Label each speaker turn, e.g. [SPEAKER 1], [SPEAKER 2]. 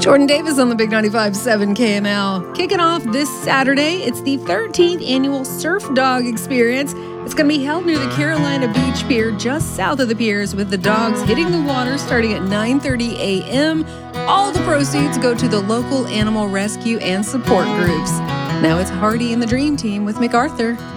[SPEAKER 1] Jordan Davis on the Big 95.7 KML. Kicking off this Saturday, it's the 13th annual Surf Dog Experience. It's going to be held near the Carolina Beach Pier, just south of the piers, with the dogs hitting the water starting at 9:30 a.m. All the proceeds go to the local animal rescue and support groups. Now it's Hardy and the Dream Team with MacArthur.